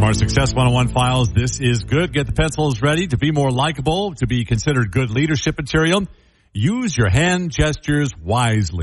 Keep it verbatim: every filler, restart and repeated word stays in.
From our Success one oh one files, this is good. Get the pencils ready to be more likable, to be considered good leadership material. Use your hand gestures wisely.